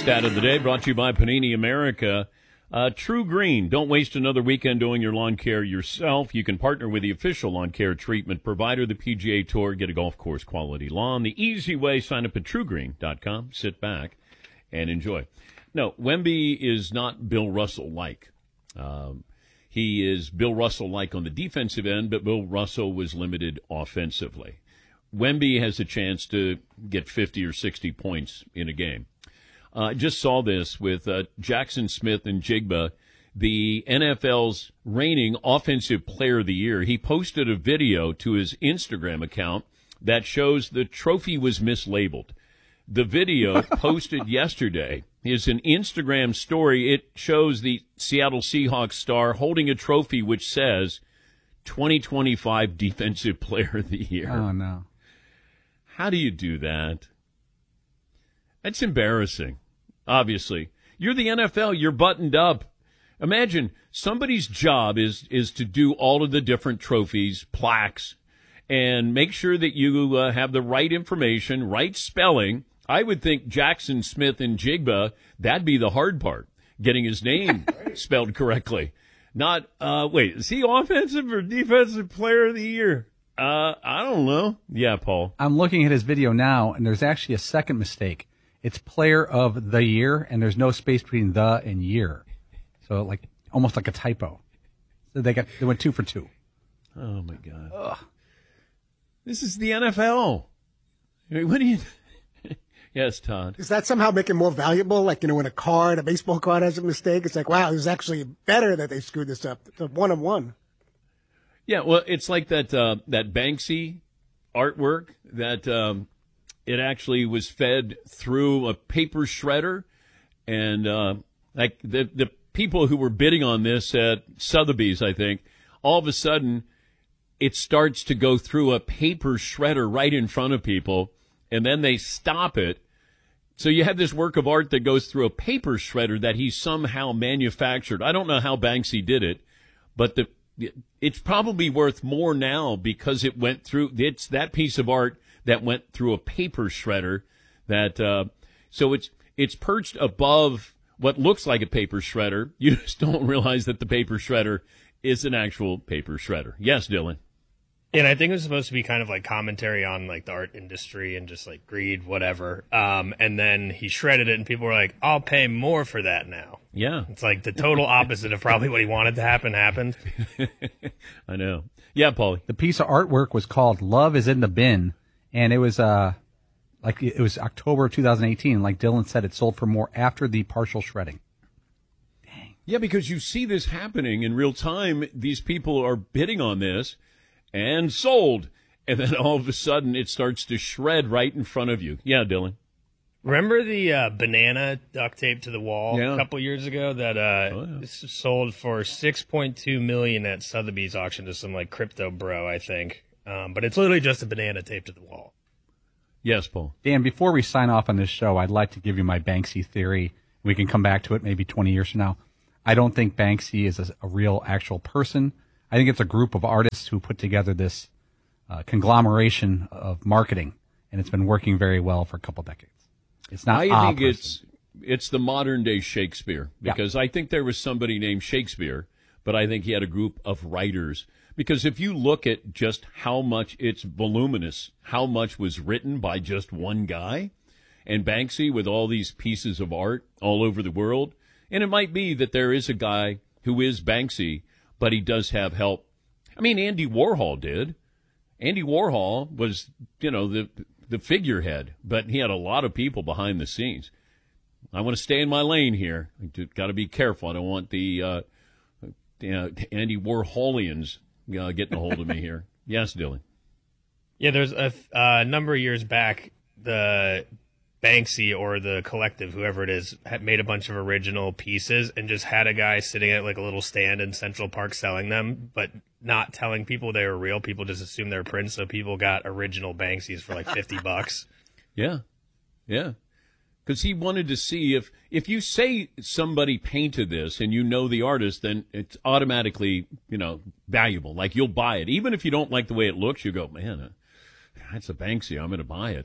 stat of the day brought to you by Panini America. True Green. Don't waste another weekend doing your lawn care yourself. You can partner with the official lawn care treatment provider, the PGA Tour. Get a golf course quality lawn. The easy way, sign up at truegreen.com. Sit back and enjoy. No, Wemby is not Bill Russell-like. He is Bill Russell-like on the defensive end, but Bill Russell was limited offensively. Wemby has a chance to get 50 or 60 points in a game. I just saw this with Jackson Smith and Jigba, the NFL's reigning Offensive Player of the Year. He posted a video to his Instagram account that shows the trophy was mislabeled. The video posted yesterday is an Instagram story. It shows the Seattle Seahawks star holding a trophy which says 2025 Defensive Player of the Year. Oh, no. How do you do that? That's embarrassing, obviously. You're the NFL. You're buttoned up. Imagine somebody's job is to do all of the different trophies, plaques, and make sure that you have the right information, right spelling. I would think Jackson Smith and Jigba, that'd be the hard part, getting his name spelled correctly. Not, wait, is he offensive or defensive player of the year? I don't know. Yeah, Paul. I'm looking at his video now, and there's actually a second mistake. It's player of the year, and there's no space between the and year. So, like, almost like a typo. So they went 2 for 2. Oh, my God. Ugh. This is the NFL. I mean, what do you... Yes, Todd. Does that somehow make it more valuable? Like, when a baseball card has a mistake, it's like, wow, it was actually better that they screwed this up. It's a 1-on-1. Yeah, well, it's like that Banksy artwork that it actually was fed through a paper shredder, and like the people who were bidding on this at Sotheby's, I think, all of a sudden it starts to go through a paper shredder right in front of people, and then they stop it. So you have this work of art that goes through a paper shredder that he somehow manufactured. I don't know how Banksy did it, but it's probably worth more now because it's that piece of art that went through a paper shredder so it's perched above what looks like a paper shredder. You just don't realize that the paper shredder is an actual paper shredder. Yes, Dylan. And I think it was supposed to be kind of like commentary on like the art industry and just like greed, whatever. And then he shredded it and people were like, I'll pay more for that now. Yeah. It's like the total opposite of probably what he wanted to happen happened. I know. Yeah, Paulie. The piece of artwork was called Love is in the Bin, and it was it was October of 2018. Like Dylan said, it sold for more after the partial shredding. Dang. Yeah, because you see this happening in real time. These people are bidding on this and sold. And then all of a sudden it starts to shred right in front of you. Yeah, Dylan. Remember the banana duct tape to the wall a couple years ago that sold for $6.2 million at Sotheby's auction to some like crypto bro, I think. But it's literally just a banana taped to the wall. Yes, Paul. Dan, before we sign off on this show, I'd like to give you my Banksy theory. We can come back to it maybe 20 years from now. I don't think Banksy is a real, actual person. I think it's a group of artists who put together this conglomeration of marketing, and it's been working very well for a couple decades. It's not. I think it's the modern day Shakespeare, because I think there was somebody named Shakespeare, but I think he had a group of writers. Because if you look at just how much it's voluminous, how much was written by just one guy, and Banksy with all these pieces of art all over the world, and it might be that there is a guy who is Banksy, but he does have help. I mean, Andy Warhol did. Andy Warhol was, the figurehead, but he had a lot of people behind the scenes. I want to stay in my lane here. Got to be careful. I don't want the Andy Warholians getting a hold of me here. Yes, Dylan. Yeah, there's a number of years back, the Banksy or the collective, whoever it is, had made a bunch of original pieces and just had a guy sitting at like a little stand in Central Park selling them, but not telling people they were real. People just assumed they're prints, so people got original Banksies for like $50. Yeah. Because he wanted to see if you say somebody painted this and you know the artist, then it's automatically, valuable. Like you'll buy it. Even if you don't like the way it looks, you go, man, that's a Banksy. I'm going to buy it.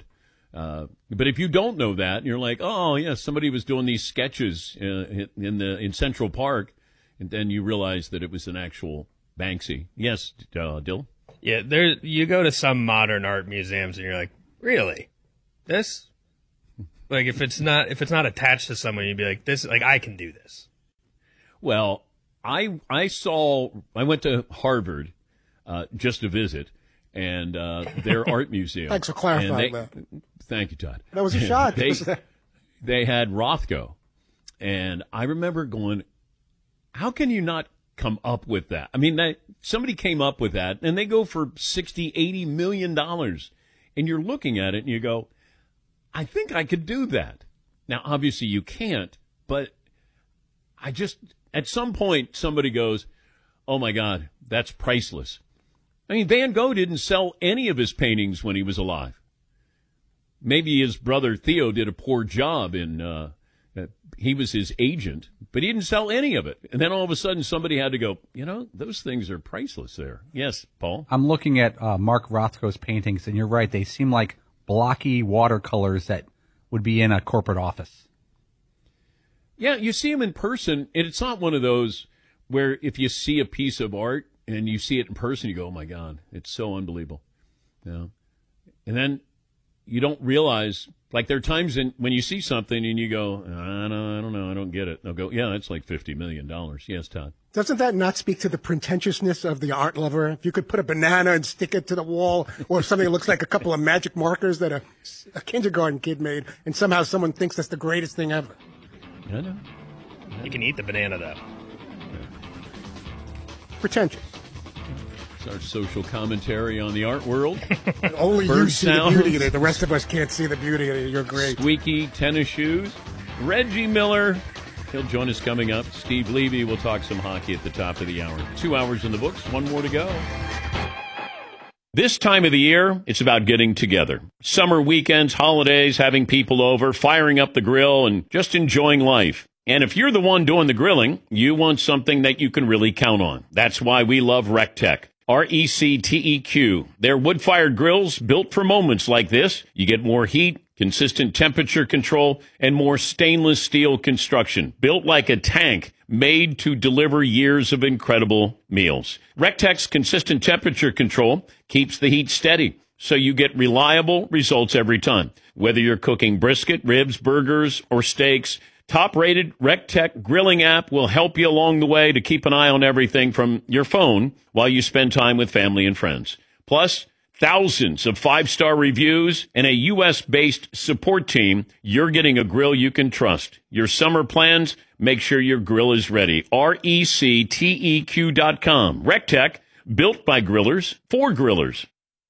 But if you don't know that, and you're like, oh, yeah, somebody was doing these sketches in Central Park, and then you realize that it was an actual Banksy. Yes, Dylan? Yeah, you go to some modern art museums and you're like, really? This? Like, if it's not attached to someone, you'd be like, this, like, I can do this. Well, I went to Harvard just to visit, and their art museum. Thanks for clarifying that. Thank you, Todd. That was a shot. They had Rothko, and I remember going, how can you not come up with that? I mean, somebody came up with that, and they go for $60-80 million, and you're looking at it, and you go, I think I could do that. Now, obviously, you can't, but at some point, somebody goes, oh, my God, that's priceless. I mean, Van Gogh didn't sell any of his paintings when he was alive. Maybe his brother Theo did a poor job he was his agent, but he didn't sell any of it. And then all of a sudden somebody had to go, those things are priceless there. Yes, Paul? I'm looking at Mark Rothko's paintings, and you're right. They seem like blocky watercolors that would be in a corporate office. Yeah, you see them in person, and it's not one of those where if you see a piece of art and you see it in person, you go, oh, my God, it's so unbelievable. And then you don't realize, like there are times when you see something and you go, I don't know, I don't get it. They'll go, yeah, that's like $50 million. Yes, Todd. Doesn't that not speak to the pretentiousness of the art lover? If you could put a banana and stick it to the wall, or something that looks like a couple of magic markers that a kindergarten kid made, and somehow someone thinks that's the greatest thing ever. I know. You can eat the banana, though. Pretentious. It's our social commentary on the art world. Only Bird you see sounds. the beauty in it. The rest of us can't see the beauty in it. You're great. Squeaky tennis shoes. Reggie Miller. He'll join us coming up. Steve Levy will talk some hockey at the top of the hour. 2 hours in the books, one more to go. This time of the year, it's about getting together. Summer weekends, holidays, having people over, firing up the grill, and just enjoying life. And if you're the one doing the grilling, you want something that you can really count on. That's why we love RecTech. RecTeq. They're wood-fired grills built for moments like this. You get more heat, consistent temperature control, and more stainless steel construction. Built like a tank, made to deliver years of incredible meals. RecTech's consistent temperature control keeps the heat steady, so you get reliable results every time. Whether you're cooking brisket, ribs, burgers, or steaks, top-rated RecTech grilling app will help you along the way to keep an eye on everything from your phone while you spend time with family and friends. Plus, thousands of 5-star reviews and a U.S.-based support team. You're getting a grill you can trust. Your summer plans, make sure your grill is ready. RecTeq.com. RecTech, built by grillers for grillers.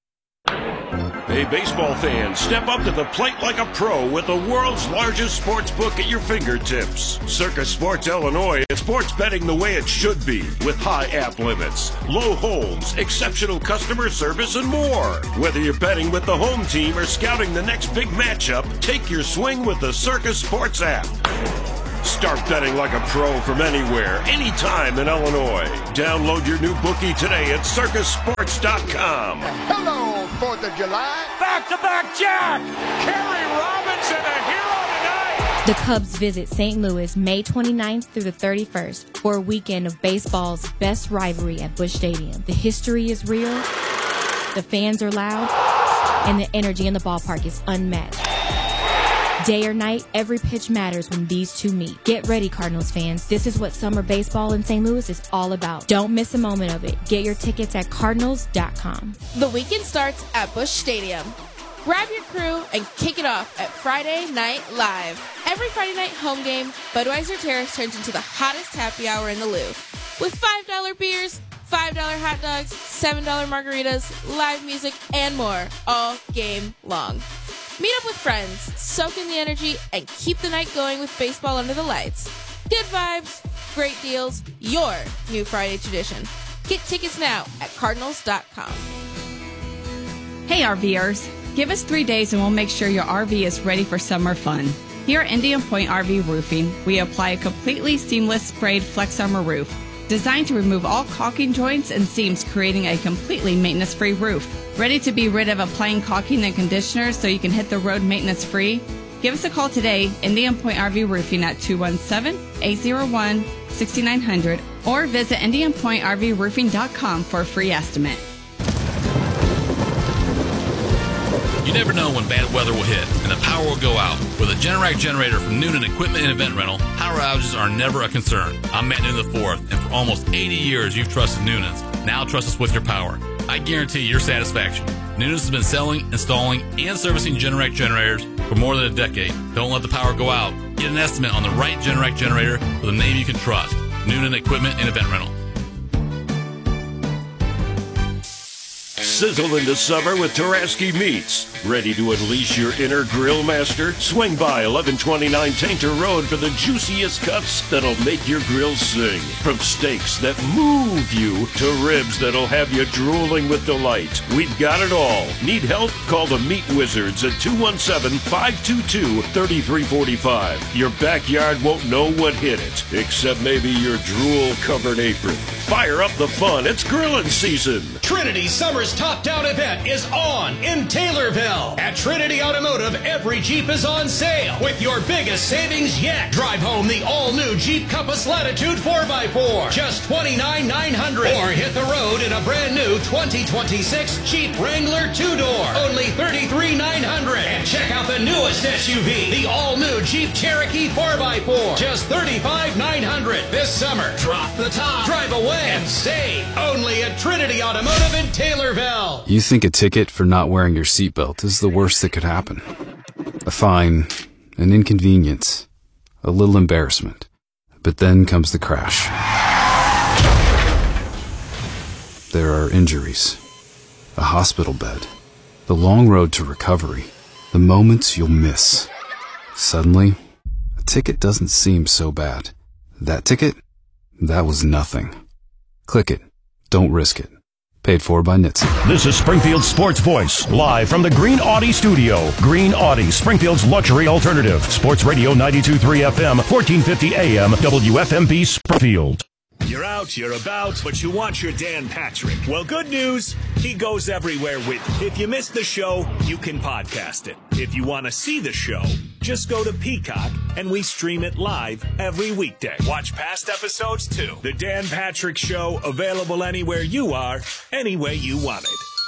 Hey, baseball fans, step up to the plate like a pro with the world's largest sports book at your fingertips. Circus Sports Illinois is sports betting the way it should be, with high app limits, low holds, exceptional customer service, and more. Whether you're betting with the home team or scouting the next big matchup, take your swing with the Circus Sports app. Start betting like a pro from anywhere, anytime in Illinois. Download your new bookie today at circusports.com. Hello, 4th of July. Back-to-back Jack! Kerry Robinson, a hero tonight! The Cubs visit St. Louis May 29th through the 31st for a weekend of baseball's best rivalry at Busch Stadium. The history is real, the fans are loud, and the energy in the ballpark is unmatched. Day or night, every pitch matters when these two meet. Get ready, Cardinals fans. This is what summer baseball in St. Louis is all about. Don't miss a moment of it. Get your tickets at Cardinals.com. The weekend starts at Busch Stadium. Grab your crew and kick it off at Friday Night Live. Every Friday night home game, Budweiser Terrace turns into the hottest happy hour in the Lou. With $5 beers, $5 hot dogs, $7 margaritas, live music, and more all game long. Meet up with friends, soak in the energy, and keep the night going with baseball under the lights. Good vibes, great deals, your new Friday tradition. Get tickets now at Cardinals.com. Hey RVers, give us 3 days and we'll make sure your RV is ready for summer fun. Here at Indian Point RV Roofing, we apply a completely seamless sprayed Flex Armor roof. Designed to remove all caulking joints and seams, creating a completely maintenance-free roof. Ready to be rid of applying caulking and conditioners so you can hit the road maintenance-free? Give us a call today, Indian Point RV Roofing at 217-801-6900 or visit IndianPointRVRoofing.com for a free estimate. You never know when bad weather will hit and the power will go out. With a Generac generator from Noonan Equipment and Event Rental, power outages are never a concern. I'm Matt Noonan IV, and for almost 80 years you've trusted Noonan's. Now trust us with your power. I guarantee your satisfaction. Noonan's has been selling, installing, and servicing Generac generators for more than a decade. Don't let the power go out. Get an estimate on the right Generac generator with a name you can trust. Noonan Equipment and Event Rental. Sizzle into summer with Taraski Meats. Ready to unleash your inner grill master? Swing by 1129 Tainter Road for the juiciest cuts that'll make your grill sing. From steaks that move you to ribs that'll have you drooling with delight. We've got it all. Need help? Call the Meat Wizards at 217-522-3345. Your backyard won't know what hit it, except maybe your drool-covered apron. Fire up the fun. It's grilling season. Trinity Summer's Top Down event is on in Taylorville. At Trinity Automotive, every Jeep is on sale with your biggest savings yet. Drive home the all-new Jeep Compass Latitude 4x4, just $29,900. Or hit the road in a brand new 2026 Jeep Wrangler 2-door, only $33,900. And check out the newest SUV, the all-new Jeep Cherokee 4x4, just $35,900. This summer, drop the top, drive away, and save. Only at Trinity Automotive in Taylorville. You think a ticket for not wearing your seatbelt is the worst that could happen. A fine, an inconvenience, a little embarrassment. But then comes the crash. There are injuries, a hospital bed, the long road to recovery, the moments you'll miss. Suddenly, a ticket doesn't seem so bad. That ticket? That was nothing. Click it. Don't risk it. Paid for by NHTSA. This is Springfield's Sports Voice, live from the Green Audi studio. Green Audi, Springfield's luxury alternative. Sports Radio 92.3 FM, 1450 AM, WFMB Springfield. You're out, you're about, but you want your Dan Patrick. Well, good news, he goes everywhere with you. If you missed the show, you can podcast it. If you want to see the show, just go to Peacock, and we stream it live every weekday. Watch past episodes, too. The Dan Patrick Show, available anywhere you are, any way you want it.